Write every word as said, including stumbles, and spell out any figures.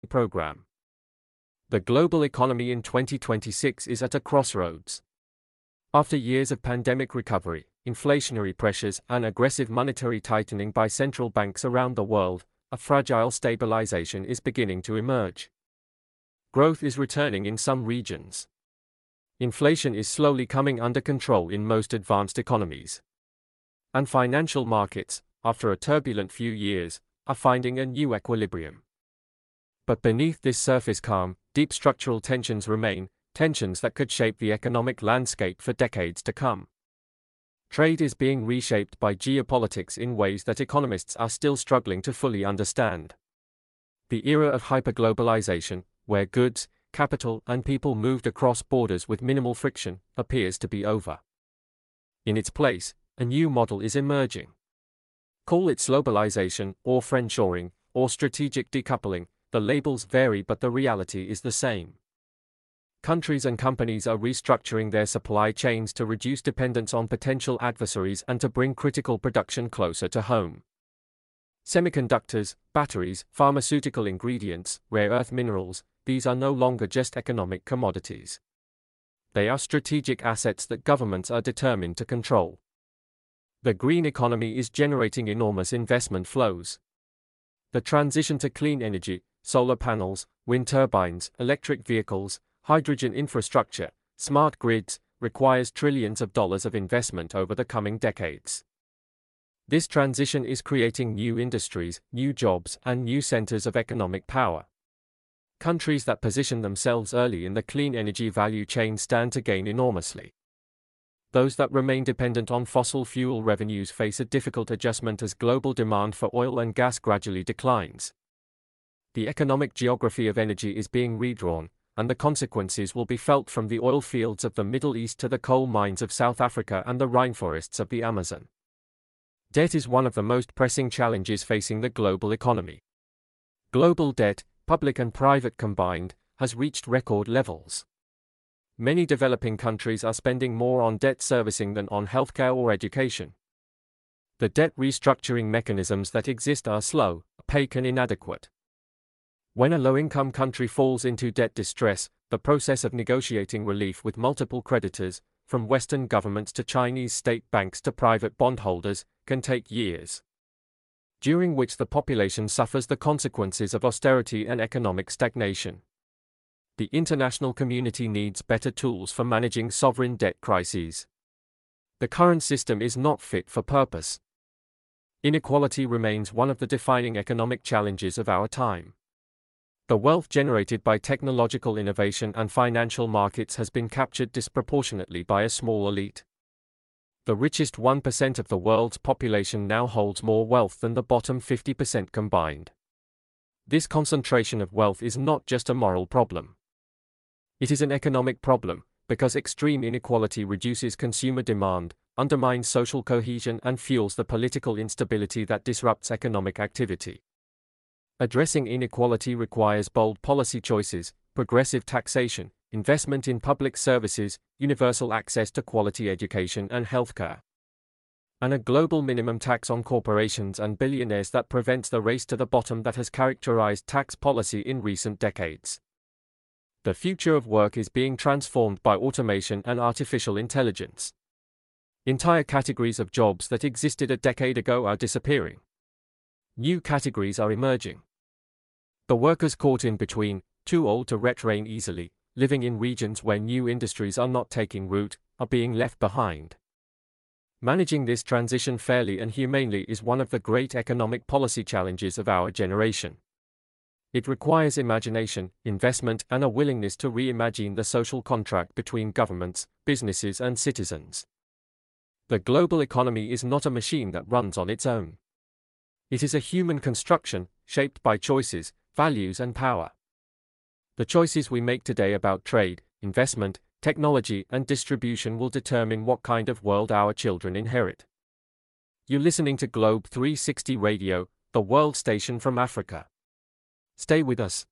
program. The global economy in twenty twenty-six is at a crossroads. After years of pandemic recovery, inflationary pressures, and aggressive monetary tightening by central banks around the world, a fragile stabilization is beginning to emerge. Growth is returning in some regions. Inflation is slowly coming under control in most advanced economies. And financial markets, after a turbulent few years, are finding a new equilibrium. But beneath this surface calm, deep structural tensions remain, tensions that could shape the economic landscape for decades to come. Trade is being reshaped by geopolitics in ways that economists are still struggling to fully understand. The era of hyperglobalization, where goods, capital, and people moved across borders with minimal friction, appears to be over. In its place, a new model is emerging. Call it globalization, or friendshoring, or strategic decoupling, the labels vary but the reality is the same. Countries and companies are restructuring their supply chains to reduce dependence on potential adversaries and to bring critical production closer to home. Semiconductors, batteries, pharmaceutical ingredients, rare earth minerals, these are no longer just economic commodities. They are strategic assets that governments are determined to control. The green economy is generating enormous investment flows. The transition to clean energy, solar panels, wind turbines, electric vehicles, hydrogen infrastructure, smart grids, requires trillions of dollars of investment over the coming decades. This transition is creating new industries, new jobs, and new centers of economic power. Countries that position themselves early in the clean energy value chain stand to gain enormously. Those that remain dependent on fossil fuel revenues face a difficult adjustment as global demand for oil and gas gradually declines. The economic geography of energy is being redrawn, and the consequences will be felt from the oil fields of the Middle East to the coal mines of South Africa and the rainforests of the Amazon. Debt is one of the most pressing challenges facing the global economy. Global debt, public and private combined, has reached record levels. Many developing countries are spending more on debt servicing than on healthcare or education. The debt restructuring mechanisms that exist are slow, opaque, and inadequate. When a low-income country falls into debt distress, the process of negotiating relief with multiple creditors, from Western governments to Chinese state banks to private bondholders, can take years, during which the population suffers the consequences of austerity and economic stagnation. The international community needs better tools for managing sovereign debt crises. The current system is not fit for purpose. Inequality remains one of the defining economic challenges of our time. The wealth generated by technological innovation and financial markets has been captured disproportionately by a small elite. The richest one percent of the world's population now holds more wealth than the bottom fifty percent combined. This concentration of wealth is not just a moral problem. It is an economic problem, because extreme inequality reduces consumer demand, undermines social cohesion, and fuels the political instability that disrupts economic activity. Addressing inequality requires bold policy choices, progressive taxation, investment in public services, universal access to quality education and healthcare, and a global minimum tax on corporations and billionaires that prevents the race to the bottom that has characterized tax policy in recent decades. The future of work is being transformed by automation and artificial intelligence. Entire categories of jobs that existed a decade ago are disappearing. New categories are emerging. The workers caught in between, too old to retrain easily, living in regions where new industries are not taking root, are being left behind. Managing this transition fairly and humanely is one of the great economic policy challenges of our generation. It requires imagination, investment, and a willingness to reimagine the social contract between governments, businesses, and citizens. The global economy is not a machine that runs on its own. It is a human construction, shaped by choices, values, and power. The choices we make today about trade, investment, technology, and distribution will determine what kind of world our children inherit. You're listening to Globe three sixty Radio, the world station from Africa. Stay with us.